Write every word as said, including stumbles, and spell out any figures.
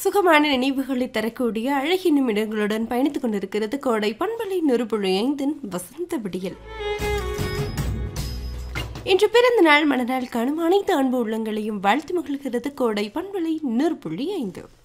சுகமான நினைவுகளை தரக்கூடிய அழகிய நிமிடங்களுடன் பயணித்துக் கொண்டிருக்கிறது கோடை பண்பலை நூறு ஐந்தின் வசந்த விடியல். இன்று பிறந்த நாள் மனநாள் காணும் அனைத்து அன்பு உள்ளங்களையும் வாழ்த்து மகிழ்கிறது கோடை பண்பலை நூறு ஐந்து.